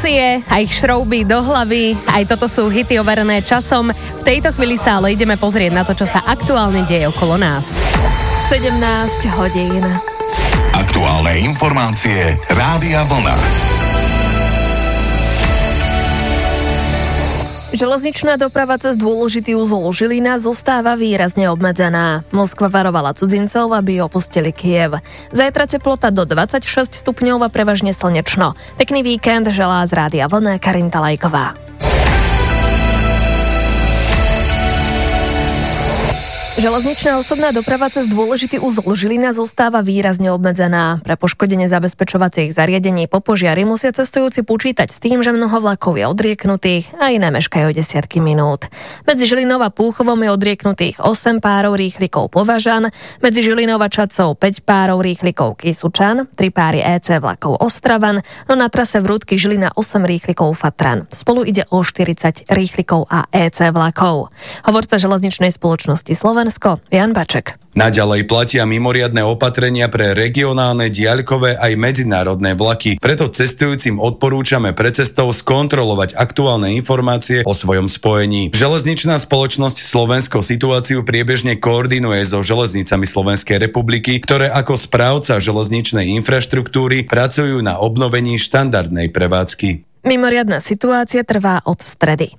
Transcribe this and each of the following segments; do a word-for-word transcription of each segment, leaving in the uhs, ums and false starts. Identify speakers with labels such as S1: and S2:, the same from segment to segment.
S1: Lucie a ich šrouby do hlavy, aj toto sú hity overené časom. V tejto chvíli sa ale ideme pozrieť na to, čo sa aktuálne deje okolo nás. sedemnásť hodín.
S2: Aktuálne informácie Rádia Vlna.
S3: Železničná doprava cez dôležitý uzol Žilina zostáva výrazne obmedzená. Moskva varovala cudzincov, aby opustili Kyjev. Zajtra teplota do dvadsaťšesť stupňov a prevažne slnečno. Pekný víkend želá z Rádia Vlna Karinta Lajková. Železničná osobná doprava cez dôležitý uzol Žilina zostáva výrazne obmedzená. Pre poškodenie zabezpečovacích zariadení po požiari musia cestujúci počítať s tým, že mnoho vlakov je odrieknutých a iné meškajú desiatky minút. Medzi Žilinou a Púchovom je odrieknutých osem párov rýchlikov Považan, medzi Žilinou a Čadcov päť párov rýchlikov Kysučan, tri páry é cé vlakov Ostravan, no na trase Vrútky Žilina osem rýchlikov Fatran. Spolu ide o štyridsať rýchlikov a é cé vlakov. Hovorca železničnej spoločnosti Slovensko Jan Baček.
S4: Naďalej platia mimoriadne opatrenia pre regionálne, diaľkové aj medzinárodné vlaky. Preto cestujúcim odporúčame pred cestou skontrolovať aktuálne informácie o svojom spojení. Železničná spoločnosť Slovensko situáciu priebežne koordinuje so železnicami Slovenskej republiky, ktoré ako správca železničnej infraštruktúry pracujú na obnovení štandardnej prevádzky.
S3: Mimoriadna situácia trvá od stredy.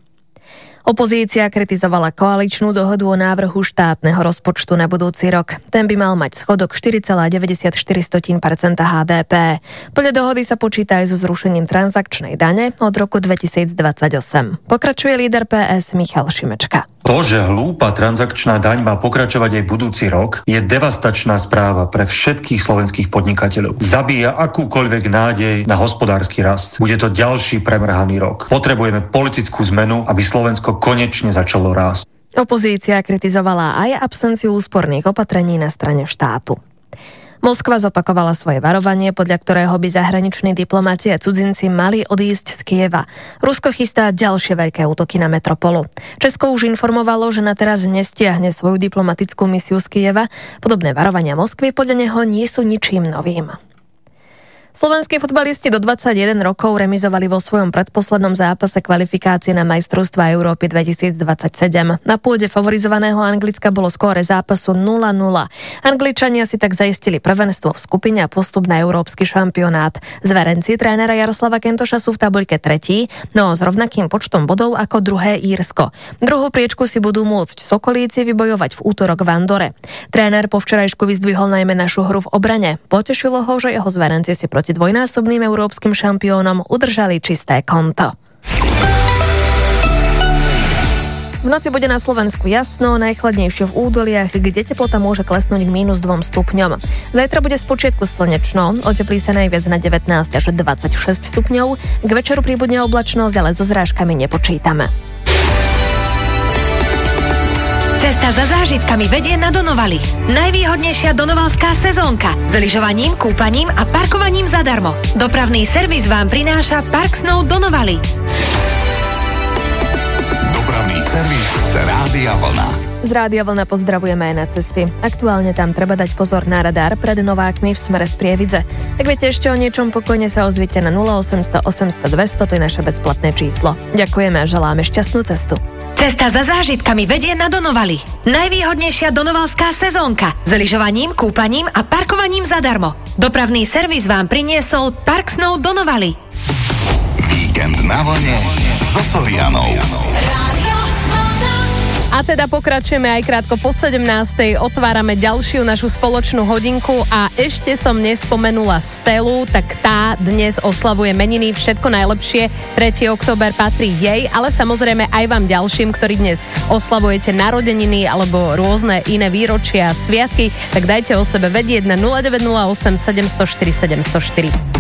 S3: Opozícia kritizovala koaličnú dohodu o návrhu štátneho rozpočtu na budúci rok. Ten by mal mať schodok štyri celé deväťdesiatštyri percenta há dé pé. Podľa dohody sa počíta aj so zrušením transakčnej dane od roku dvetisícdvadsaťosem. Pokračuje líder pé es Michal Šimečka.
S5: To, že hlúpa transakčná daň má pokračovať aj budúci rok, je devastačná správa pre všetkých slovenských podnikateľov. Zabíja akúkoľvek nádej na hospodársky rast. Bude to ďalší premrhaný rok. Potrebujeme politickú zmenu, aby Slovensko konečne začalo rásť.
S3: Opozícia kritizovala aj absenciu úsporných opatrení na strane štátu. Moskva zopakovala svoje varovanie, podľa ktorého by zahraniční diplomati a cudzinci mali odísť z Kyjeva. Rusko chystá ďalšie veľké útoky na metropolu. Česko už informovalo, že na teraz nestiahne svoju diplomatickú misiu z Kyjeva. Podobné varovania Moskvy podľa neho nie sú ničím novým. Slovenskí futbalisti do dvadsaťjeden rokov remizovali vo svojom predposlednom zápase kvalifikácie na majstrovstvá Európy dvetisícdvadsaťsedem. Na pôde favorizovaného Anglicka bolo skóre zápasu nula nula. Angličania si tak zaistili prvenstvo v skupine a postup na európsky šampionát. Zverenci trénera Jaroslava Kentoša sú v tabuľke tretí, no s rovnakým počtom bodov ako druhé Írsko. Druhú priečku si budú môcť Sokolíci vybojovať v útorok v Andore. Tréner po včerajšku vyzdvihol najmä našu hru v obrane. Potešilo ho, že jeho zverenci si proti dvojnásobným európskym šampiónom udržali čisté konto. V noci bude na Slovensku jasno, najchladnejšie v údoliach, kde teplota môže klesnúť k mínus dvom stupňom. Zajtra bude spočiatku slnečno, oteplí sa najviac na devätnásť až dvadsaťšesť stupňov, k večeru príbudne oblačnosť, ale so zrážkami nepočítame.
S6: Cesta za zážitkami vedie na Donovali. Najvýhodnejšia donovalská sezónka. S lyžovaním, kúpaním a parkovaním zadarmo. Dopravný servis vám prináša Park Snow Donovali.
S2: Dopravný servis Rádia Vlna.
S3: Z Rádia Vlna pozdravujeme aj na cesty. Aktuálne tam treba dať pozor na radar pred Novákmi v smere z Prievidze. Ak viete ešte o niečom, pokojne sa ozvite na nula osemsto osemsto dvesto, to je naše bezplatné číslo. Ďakujeme a želáme šťastnú cestu.
S6: Cesta za zážitkami vedie na Donovali. Najvýhodnejšia donovalská sezónka. S lyžovaním, kúpaním a parkovaním zadarmo. Dopravný servis vám priniesol Park Snow Donovali.
S2: Víkend na vlne so Sorianou.
S1: A teda pokračujeme aj krátko po sedemnástej, otvárame ďalšiu našu spoločnú hodinku a ešte som nespomenula Stelu, tak tá dnes oslavuje meniny, všetko najlepšie, tretieho október patrí jej, ale samozrejme aj vám ďalším, ktorí dnes oslavujete narodeniny alebo rôzne iné výročia, sviatky, tak dajte o sebe vedieť na nula deväť nula osem sedem nula štyri sedem nula štyri.